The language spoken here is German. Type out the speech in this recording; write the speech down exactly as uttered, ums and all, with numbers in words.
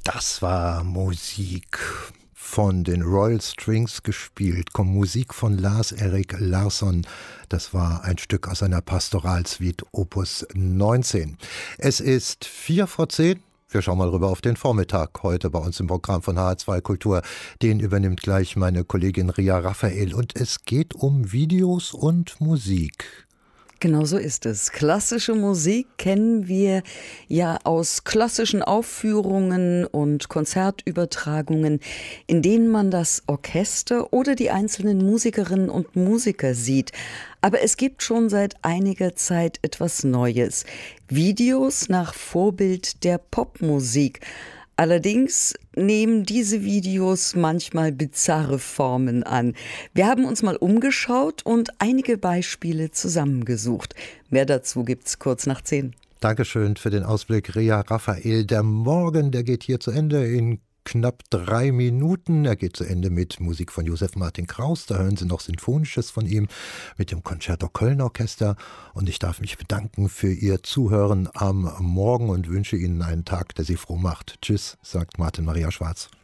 Das war Musik von den Royal Strings gespielt, kommt Musik von Lars-Erik Larsson. Das war ein Stück aus seiner Pastoralsuite Opus neunzehn. Es ist vier vor zehn. Wir schauen mal rüber auf den Vormittag heute bei uns im Programm von H R zwei Kultur. Den übernimmt gleich meine Kollegin Ria Raphael und es geht um Videos und Musik. Genau so ist es. Klassische Musik kennen wir ja aus klassischen Aufführungen und Konzertübertragungen, in denen man das Orchester oder die einzelnen Musikerinnen und Musiker sieht. Aber es gibt schon seit einiger Zeit etwas Neues. Videos nach Vorbild der Popmusik. Allerdings nehmen diese Videos manchmal bizarre Formen an. Wir haben uns mal umgeschaut und einige Beispiele zusammengesucht. Mehr dazu gibt's kurz nach zehn. Dankeschön für den Ausblick, Ria Raphael. Der Morgen, der geht hier zu Ende in knapp drei Minuten. Er geht zu Ende mit Musik von Josef Martin Kraus. Da hören Sie noch Sinfonisches von ihm mit dem Concerto Köln Orchester. Und ich darf mich bedanken für Ihr Zuhören am Morgen und wünsche Ihnen einen Tag, der Sie froh macht. Tschüss, sagt Martin Maria Schwarz.